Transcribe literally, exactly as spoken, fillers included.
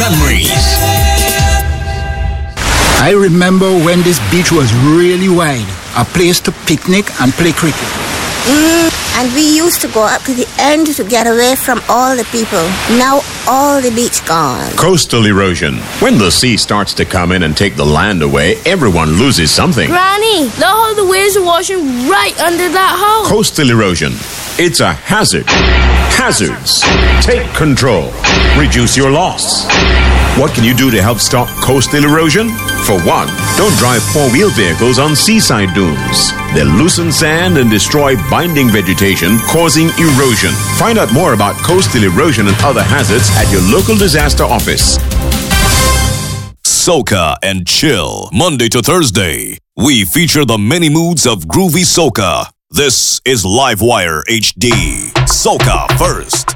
memories. I remember when this beach was really wide, a place to picnic and play cricket. Mm, and we used to go up to the end to get away from all the people. Now all the beach gone. Coastal erosion. When the sea starts to come in and take the land away, everyone loses something. Granny, look how the waves are washing right under that house. Coastal erosion. It's a hazard. Hazards. Take control. Reduce your loss. What can you do to help stop coastal erosion? For one, don't drive four-wheel vehicles on seaside dunes. They loosen sand and destroy binding vegetation, causing erosion. Find out more about coastal erosion and other hazards at your local disaster office. Soca and Chill, Monday to Thursday. We feature the many moods of groovy soca. This is Livewire H D. Soca first.